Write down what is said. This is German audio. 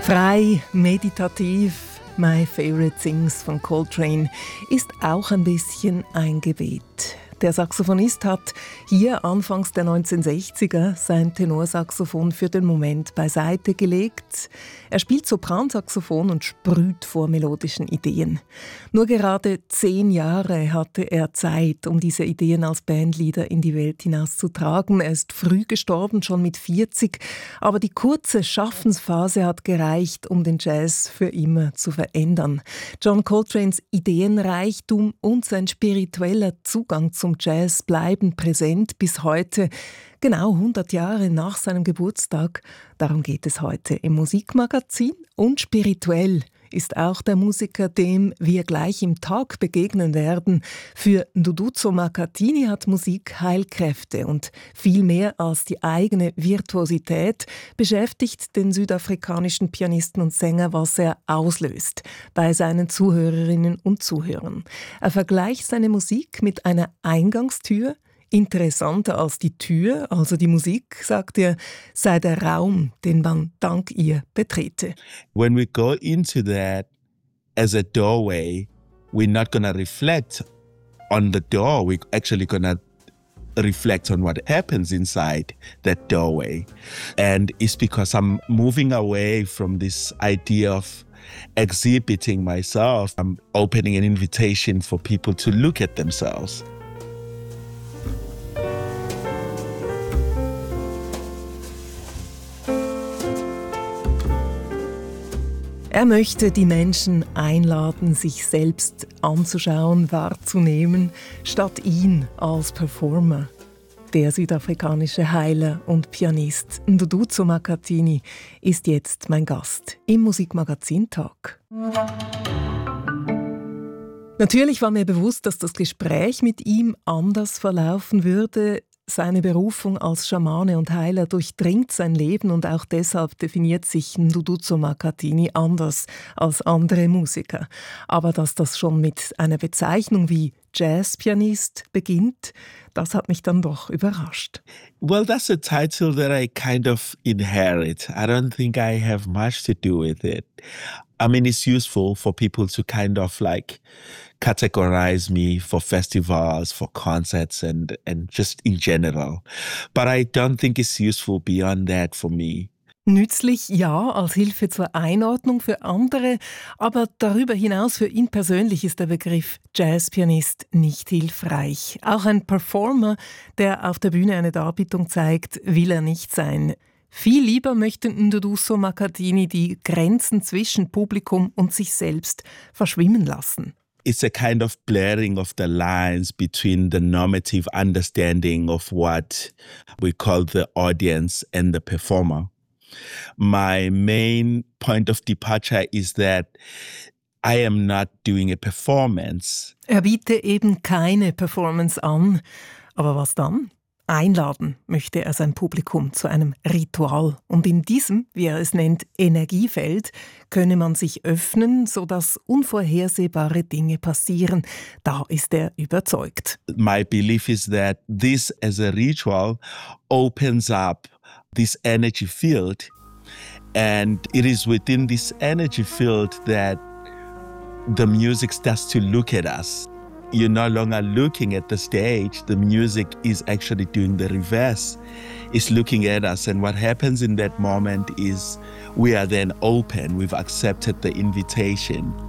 Frei, meditativ, My Favorite Things von Coltrane ist auch ein bisschen ein Gebet. Der Saxophonist hat hier anfangs der 1960er sein Tenorsaxophon für den Moment beiseite gelegt. Er spielt Sopransaxophon und sprüht vor melodischen Ideen. Nur gerade 10 Jahre hatte er Zeit, um diese Ideen als Bandleader in die Welt hinauszutragen. Er ist früh gestorben, schon mit 40. Aber die kurze Schaffensphase hat gereicht, um den Jazz für immer zu verändern. John Coltranes Ideenreichtum und sein spiritueller Zugang zum Jazz bleiben präsent bis heute, genau 100 Jahre nach seinem Geburtstag. Darum geht es heute im Musikmagazin. Und spirituell ist auch der Musiker, dem wir gleich im Tag begegnen werden. Für Duduzo Macatini hat Musik Heilkräfte und viel mehr als die eigene Virtuosität beschäftigt den südafrikanischen Pianisten und Sänger, was er auslöst bei seinen Zuhörerinnen und Zuhörern. Er vergleicht seine Musik mit einer Eingangstür. Interessanter als die Tür, also die Musik, sagt er, sei der Raum, den man dank ihr betrete. When we go into that as a doorway, we're not going to reflect on the door. We're actually going to reflect on what happens inside that doorway. And it's because I'm moving away from this idea of exhibiting myself. I'm opening an invitation for people to look at themselves. Er möchte die Menschen einladen, sich selbst anzuschauen, wahrzunehmen, statt ihn als Performer. Der südafrikanische Heiler und Pianist Duduzo Macatini ist jetzt mein Gast im Musikmagazin Tag. Natürlich war mir bewusst, dass das Gespräch mit ihm anders verlaufen würde. Seine Berufung als Schamane und Heiler durchdringt sein Leben und auch deshalb definiert sich Duduzo Macatini anders als andere Musiker. Aber dass das schon mit einer Bezeichnung wie Jazzpianist beginnt, das hat mich dann doch überrascht. Well, that's a title that I kind of inherit. I don't think I have much to do with it. I mean, it's useful for people to kind of like categorize me for festivals, for concerts, and just in general. But I don't think it's useful beyond that for me. Nützlich, ja, als Hilfe zur Einordnung für andere, aber darüber hinaus für ihn persönlich ist der Begriff Jazzpianist nicht hilfreich. Auch ein Performer, der auf der Bühne eine Darbietung zeigt, will er nicht sein. Viel lieber möchte Duduzo Macatini die Grenzen zwischen Publikum und sich selbst verschwimmen lassen. It's a kind of blurring of the lines between the normative understanding of what we call the audience and the performer. My main point of departure is that I am not doing a performance. Er biete eben keine Performance an. Aber was dann? Einladen möchte er sein Publikum zu einem Ritual. Und in diesem, wie er es nennt, Energiefeld, könne man sich öffnen, sodass unvorhersehbare Dinge passieren. Da ist er überzeugt. My belief is that this as a ritual opens up this energy field. And it is within this energy field that the music starts to look at us. You're no longer looking at the stage. The music is actually doing the reverse. It's looking at us. And what happens in that moment is we are then open. We've accepted the invitation.